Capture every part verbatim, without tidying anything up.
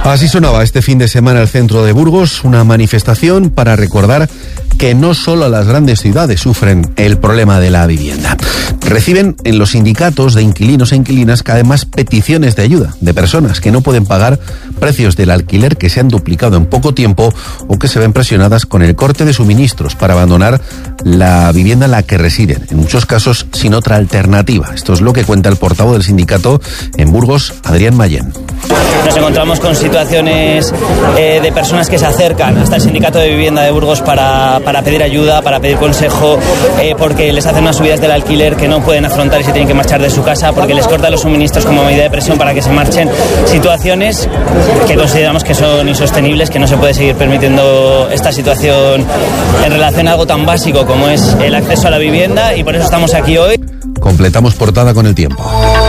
Así sonaba este fin de semana el centro de Burgos, una manifestación para recordar que no solo las grandes ciudades sufren el problema de la vivienda. Reciben en los sindicatos de inquilinos e inquilinas cada vez más peticiones de ayuda de personas que no pueden pagar precios del alquiler que se han duplicado en poco tiempo o que se ven presionadas con el corte de suministros para abandonar la vivienda en la que residen, en muchos casos sin otra alternativa. Esto es lo que cuenta el portavoz del sindicato en Burgos, Adrián Mayén. Nos encontramos con situaciones eh, de personas que se acercan hasta el sindicato de vivienda de Burgos para, para pedir ayuda, para pedir consejo, eh, porque les hacen unas subidas del alquiler que no pueden afrontar y se tienen que marchar de su casa, porque les cortan los suministros como medida de presión para que se marchen. Situaciones que consideramos que son insostenibles, que no se puede seguir permitiendo esta situación en relación a algo tan básico como es el acceso a la vivienda, y por eso estamos aquí hoy. Completamos portada con el tiempo.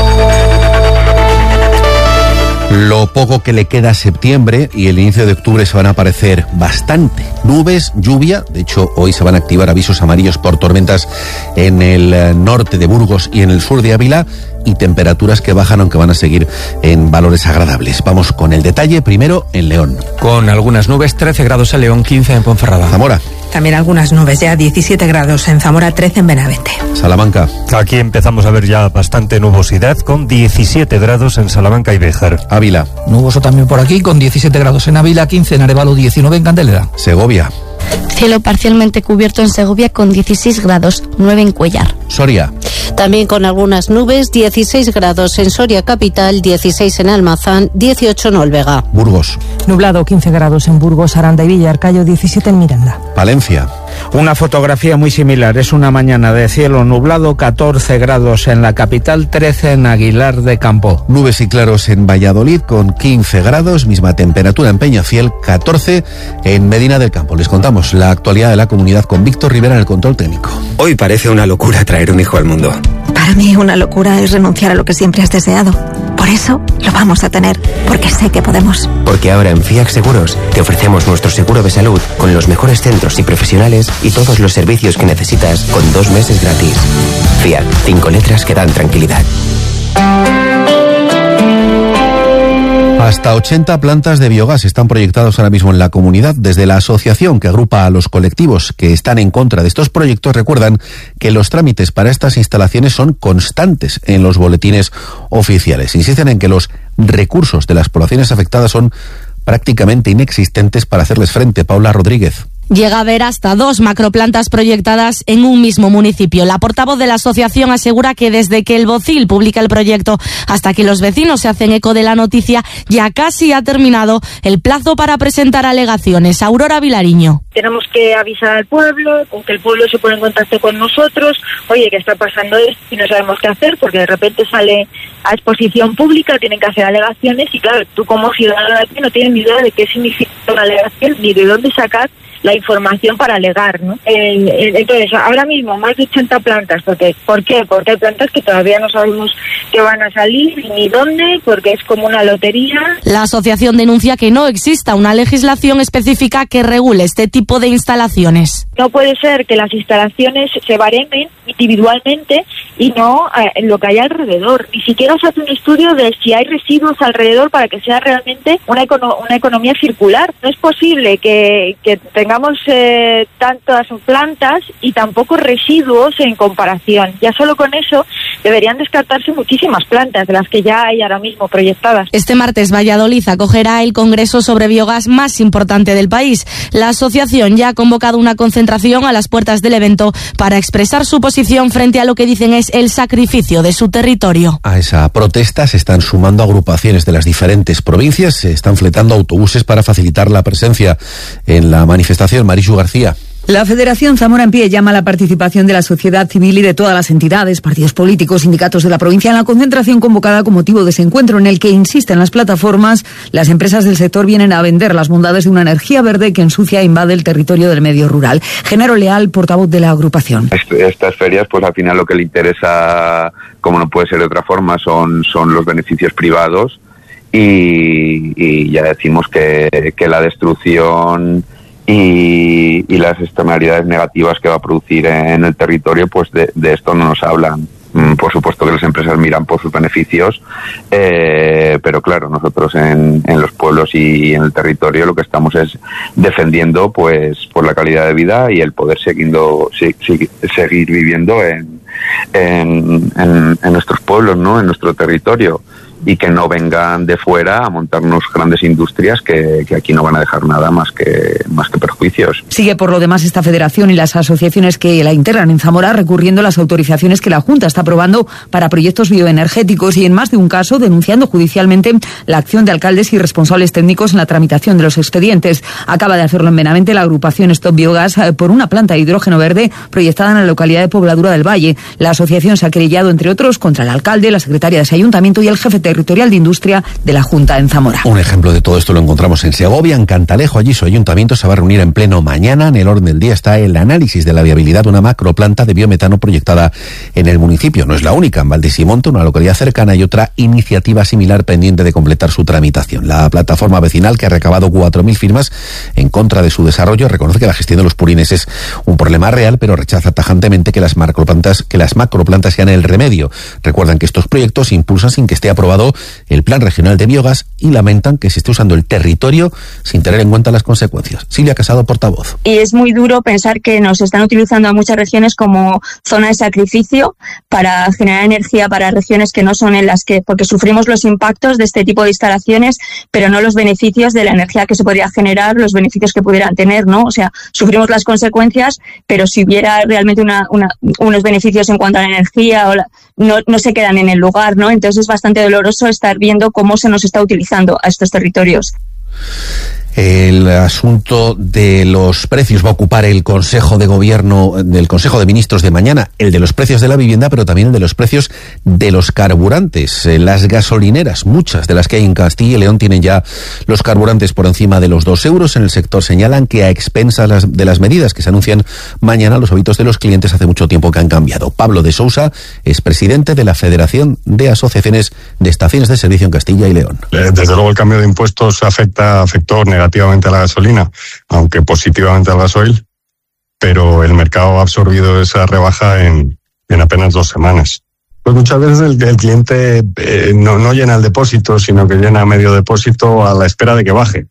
Lo poco que le queda a septiembre y el inicio de octubre se van a aparecer bastante. Nubes, lluvia, de hecho hoy se van a activar avisos amarillos por tormentas en el norte de Burgos y en el sur de Ávila, y temperaturas que bajan aunque van a seguir en valores agradables. Vamos con el detalle primero en León. Con algunas nubes, trece grados en León, quince en Ponferrada. Zamora. También algunas nubes, ya diecisiete grados en Zamora, trece en Benavente. Salamanca. Aquí empezamos a ver ya bastante nubosidad, con diecisiete grados en Salamanca y Béjar. Ávila. Nuboso también por aquí, con diecisiete grados en Ávila, quince en Arévalo, diecinueve en Candelera. Segovia. Cielo parcialmente cubierto en Segovia con dieciséis grados, nueve en Cuellar. Soria. También con algunas nubes, dieciséis grados en Soria capital, dieciséis en Almazán, dieciocho en Olvega. Burgos. Nublado, quince grados en Burgos, Aranda y Villarcayo, diecisiete en Miranda. Palencia. Una fotografía muy similar, es una mañana de cielo nublado, catorce grados en la capital, trece en Aguilar de Campo. Nubes y claros en Valladolid con quince grados, misma temperatura en Peñafiel, catorce en Medina del Campo. Les contamos la actualidad de la comunidad con Víctor Rivera en el control técnico. Hoy parece una locura traer un hijo al mundo. Para mí una locura es renunciar a lo que siempre has deseado. Por eso lo vamos a tener, porque sé que podemos. Porque ahora en Fiac Seguros te ofrecemos nuestro seguro de salud con los mejores centros y profesionales y todos los servicios que necesitas con dos meses gratis. Fiac, cinco letras que dan tranquilidad. Hasta ochenta plantas de biogás están proyectadas ahora mismo en la comunidad. Desde la asociación que agrupa a los colectivos que están en contra de estos proyectos recuerdan que los trámites para estas instalaciones son constantes en los boletines oficiales. Insisten en que los recursos de las poblaciones afectadas son prácticamente inexistentes para hacerles frente. Paula Rodríguez. Llega a haber hasta dos macroplantas proyectadas en un mismo municipio. La portavoz de la asociación asegura que desde que el Bocil publica el proyecto hasta que los vecinos se hacen eco de la noticia, ya casi ha terminado el plazo para presentar alegaciones. Aurora Vilariño. Tenemos que avisar al pueblo, con que el pueblo se pone en contacto con nosotros. Oye, ¿qué está pasando esto? Y no sabemos qué hacer, porque de repente sale a exposición pública, tienen que hacer alegaciones y claro, tú como ciudadano de aquí no tienes ni idea de qué significa una alegación ni de dónde sacar la información para alegar, ¿no? Eh, entonces, ahora mismo más de ochenta plantas, porque ¿por qué? Porque hay plantas que todavía no sabemos que van a salir ni dónde, porque es como una lotería. La asociación denuncia que no exista una legislación específica que regule este tipo de instalaciones. No puede ser que las instalaciones se baremen individualmente y no eh, lo que hay alrededor. Ni siquiera se hace un estudio de si hay residuos alrededor para que sea realmente una, econo- una economía circular. No es posible que, que tengamos eh, tantas plantas y tan pocos residuos en comparación. Ya solo con eso deberían descartarse muchísimas plantas de las que ya hay ahora mismo proyectadas. Este martes Valladolid acogerá el congreso sobre biogás más importante del país. La asociación ya ha convocado una concentración a las puertas del evento para expresar su posición frente a lo que dicen es el sacrificio de su territorio. A esa protesta se están sumando agrupaciones de las diferentes provincias, se están fletando autobuses para facilitar la presencia en la manifestación. Marichu García. La Federación Zamora en Pie llama a la participación de la sociedad civil y de todas las entidades, partidos políticos, sindicatos de la provincia en la concentración convocada con motivo de ese encuentro en el que, insisten las plataformas, las empresas del sector vienen a vender las bondades de una energía verde que ensucia e invade el territorio del medio rural. Genaro Leal, portavoz de la agrupación. Estas ferias, pues al final lo que le interesa, como no puede ser de otra forma, son, son los beneficios privados y, y ya decimos que, que la destrucción Y, y las externalidades negativas que va a producir en el territorio, pues de, de esto no nos hablan. por supuesto que las empresas miran por sus beneficios, eh, pero claro, nosotros en, en los pueblos y en el territorio lo que estamos es defendiendo pues por la calidad de vida y el poder siguiendo, si, si, seguir viviendo en, en, en, en nuestros pueblos, ¿no? En nuestro territorio, y que no vengan de fuera a montarnos grandes industrias que, que aquí no van a dejar nada más que, más que perjuicios. Sigue por lo demás esta federación y las asociaciones que la integran en Zamora recurriendo a las autorizaciones que la Junta está aprobando para proyectos bioenergéticos y en más de un caso denunciando judicialmente la acción de alcaldes y responsables técnicos en la tramitación de los expedientes. Acaba de hacerlo en Benavente la agrupación Stop Biogas por una planta de hidrógeno verde proyectada en la localidad de Pobladura del Valle. La asociación se ha querellado, entre otros, contra el alcalde, la secretaria de ese ayuntamiento y el jefe territorial de industria de la Junta en Zamora. Un ejemplo de todo esto lo encontramos en Segovia, en Cantalejo. Allí su ayuntamiento se va a reunir en pleno mañana. En el orden del día está el análisis de la viabilidad de una macroplanta de biometano proyectada en el municipio. No es la única. En Valdesimonte, una localidad cercana, hay otra iniciativa similar pendiente de completar su tramitación. La plataforma vecinal, que ha recabado cuatro mil firmas en contra de su desarrollo, reconoce que la gestión de los purines es un problema real, pero rechaza tajantemente que las macroplantas, que las macroplantas sean el remedio. Recuerdan que estos proyectos se impulsan sin que esté aprobado el Plan Regional de Biogas y lamentan que se esté usando el territorio sin tener en cuenta las consecuencias. Silvia Casado, portavoz. Y es muy duro pensar que nos están utilizando a muchas regiones como zona de sacrificio para generar energía para regiones que no son en las que, porque sufrimos los impactos de este tipo de instalaciones, pero no los beneficios de la energía que se podría generar, los beneficios que pudieran tener, ¿no? O sea, sufrimos las consecuencias, pero si hubiera realmente una, una, unos beneficios en cuanto a la energía, o la, no, no se quedan en el lugar, ¿no? Entonces es bastante doloroso estar viendo cómo se nos está utilizando a estos territorios. El asunto de los precios va a ocupar el Consejo de Gobierno del Consejo de Ministros de mañana, el de los precios de la vivienda, pero también el de los precios de los carburantes. Las gasolineras, muchas de las que hay en Castilla y León, tienen ya los carburantes por encima de los dos euros. En el sector señalan que a expensas de las medidas que se anuncian mañana, los hábitos de los clientes hace mucho tiempo que han cambiado. Pablo de Sousa es presidente de la Federación de Asociaciones de Estaciones de Servicio en Castilla y León. Desde luego el cambio de impuestos afecta, afectó negativamente a la gasolina, aunque positivamente al gasoil, pero el mercado ha absorbido esa rebaja en, en apenas dos semanas. Pues muchas veces el, el cliente eh, no, no llena el depósito, sino que llena medio depósito a la espera de que baje.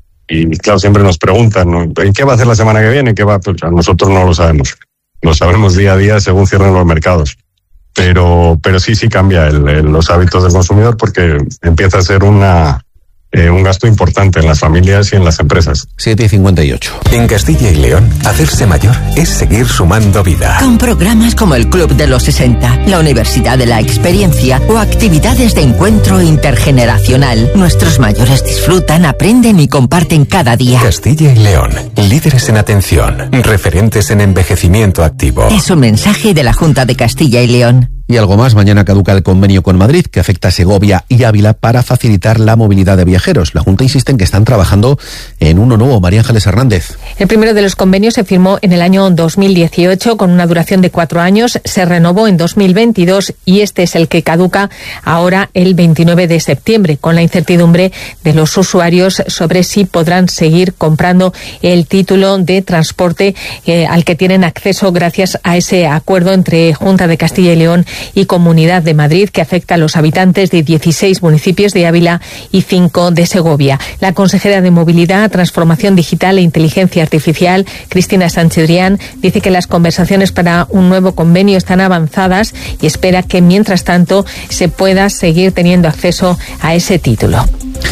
Y claro, siempre nos preguntan, ¿no? ¿Y qué va a hacer la semana que viene? ¿Qué va? Pues nosotros no lo sabemos. Lo sabemos día a día según cierran los mercados. Pero, pero sí, sí cambia el, el, los hábitos del consumidor porque empieza a ser una... Eh, un gasto importante en las familias y en las empresas. siete y cincuenta y ocho. En Castilla y León, hacerse mayor es seguir sumando vida. Con programas como el Club de los sesenta, la Universidad de la Experiencia o actividades de encuentro intergeneracional, nuestros mayores disfrutan, aprenden y comparten cada día. Castilla y León, líderes en atención, referentes en envejecimiento activo. Es un mensaje de la Junta de Castilla y León. Y algo más, mañana caduca el convenio con Madrid que afecta a Segovia y Ávila para facilitar la movilidad de viajeros. La Junta insiste en que están trabajando en uno nuevo. María Ángeles Hernández. El primero de los convenios se firmó en el año dos mil dieciocho con una duración de cuatro años. Se renovó en dos mil veintidós y este es el que caduca ahora el veintinueve de septiembre, con la incertidumbre de los usuarios sobre si podrán seguir comprando el título de transporte eh, al que tienen acceso gracias a ese acuerdo entre Junta de Castilla y León y Comunidad de Madrid, que afecta a los habitantes de dieciséis municipios de Ávila y cinco de Segovia. La consejera de Movilidad, Transformación Digital e Inteligencia Artificial, Cristina Sánchez-Drián, dice que las conversaciones para un nuevo convenio están avanzadas y espera que, mientras tanto, se pueda seguir teniendo acceso a ese título.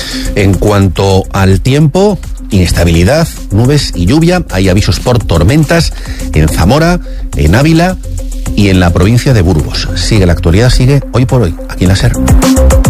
En cuanto al tiempo, inestabilidad, nubes y lluvia. Hay avisos por tormentas en Zamora, en Ávila y en la provincia de Burgos. Sigue la actualidad, sigue hoy por hoy, aquí en la SER.